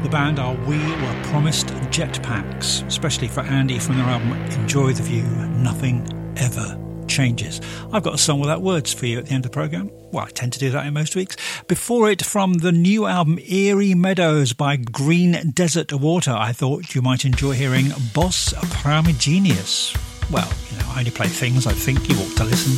The band are We Were Promised Jetpacks, especially for Andy from their album Enjoy the View, Nothing Ever Changes. I've got a song without words for you at the end of the programme. Well, I tend to do that in most weeks. Before it, from the new album Eerie Meadows by Green Desert Water, I thought you might enjoy hearing Boss Primigenius. Well, I only play things I think you ought to listen